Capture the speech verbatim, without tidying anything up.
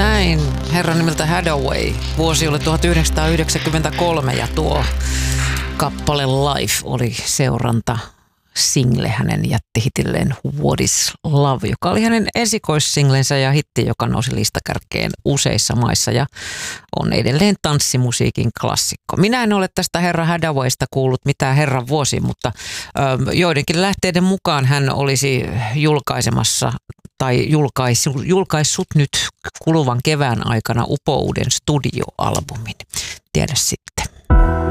Näin, herran nimeltä Hathaway. Vuosi oli tuhatyhdeksänsataayhdeksänkymmentäkolme ja tuo kappale Life oli seuranta single hänen jättihitilleen What is Love, joka oli hänen esikoissinglensä ja hitti, joka nousi listakärkeen useissa maissa ja on edelleen tanssimusiikin klassikko. Minä en ole tästä herra Hathawaysta kuullut mitään herran vuosi, mutta ö, joidenkin lähteiden mukaan hän olisi julkaisemassa tai julkaissut, julkaissut nyt kuluvan kevään aikana upouden studioalbumin. Tiedä sitten.